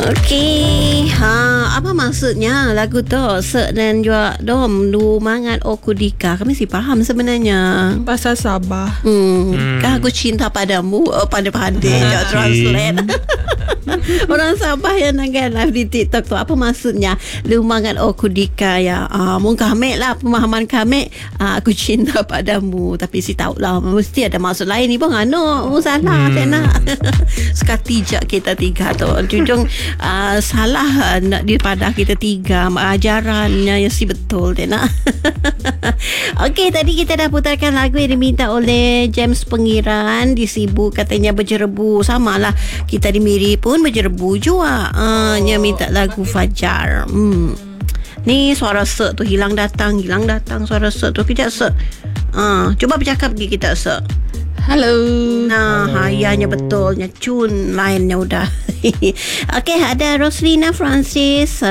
Okey, apa maksudnya lagu tu? Sek dan juga dom lu mangat aku dika. Kami sih faham sebenarnya. Pasal Sabah. Kan aku cinta padamu. Pandai-pandai je translate. Orang Sabah yang nak live di TikTok tu, apa maksudnya? Lu mangat aku dika ya. Mungkin kami lah pemahaman kami. Aku cinta padamu. Tapi si tahu lah mesti ada maksud lain ni bang. Salah saya nak. Sekati je kita tiga tu. Jujung salah nak daripada kita tiga ajarannya yang si betul dia nak. Okey, tadi kita dah putarkan lagu yang diminta oleh James Pengiran di Sibu, katanya berjerebu. Samalah kita di Miri pun berjerebu juga. Dia minta lagu Fajar. Ni suara sek tu hilang datang suara sek tu. Kejap sek. Cuba bercakap pergi kita sek. Hello. Nah, hayanya betulnya cun lainnya udah. Okey, ada Roslina Francis.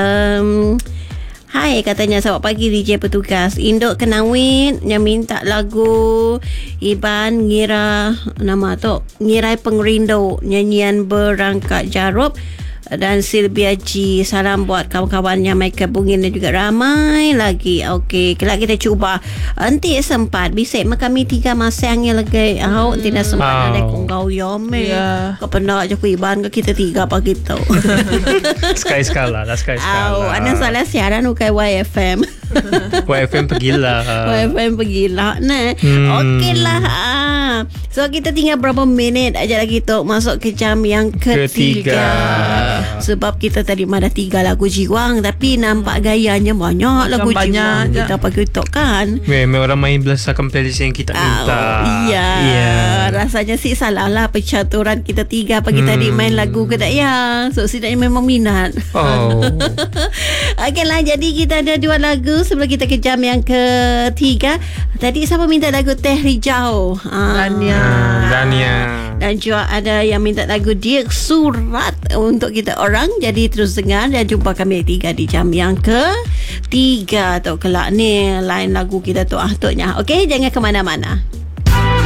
Hai, katanya selamat pagi DJ petugas. Induk Kenawit yang minta lagu Iban Ngira nama tu Ngirai Pengrindu, nyanyian Berangkat Jarub dan Sylvia G. Salam buat kawan-kawannya Michael Bungin dan juga ramai lagi. Okey, kelak kita cuba. Nanti sempat bisik kami tiga masang yang lagi tidak sempat ada kau yome. Kau pernah aja ku Iban ke kita tiga pagi tu. Sekali-sekala lah, sekali-sekala. Anda salah siaran ukai YFM. YFM pergilah. YFM pergilah. Nah, okeylah. So kita tinggal berapa minit aja lagi tu masuk ke jam yang ketiga. Sebab kita tadi ada 3 lagu jiwang, tapi nampak gayanya banyak lagu jiwang kita pakai tok kan. Memang orang main berdasarkan playlist yang kita minta. Iya. Rasanya sih salah lah percaturan kita tiga pagi tadi main lagu ke tak ya. So setidaknya memang minat. Okeylah, jadi kita ada 2 lagu sebelum kita ke jam yang ketiga. Tadi siapa minta lagu Teh Hijau? Dania. Dan juga ada yang minta lagu Dia Surat untuk kita orang. Jadi terus dengar dan jumpa kami 3 di jam yang ketiga. Atau kelak ni lain lagu kita tu ahtutnya. Okey, jangan ke mana-mana.